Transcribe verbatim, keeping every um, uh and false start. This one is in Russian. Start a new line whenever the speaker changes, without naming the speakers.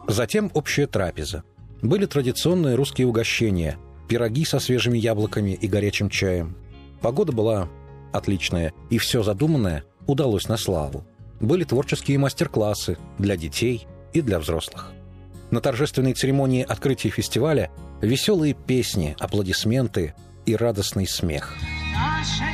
Затем общая трапеза. Были традиционные русские угощения, пироги со свежими яблоками и горячим чаем. Погода была отличная, и все задуманное удалось на славу. Были творческие мастер-классы для детей и для взрослых. На торжественной церемонии открытия фестиваля веселые песни, аплодисменты и радостный смех.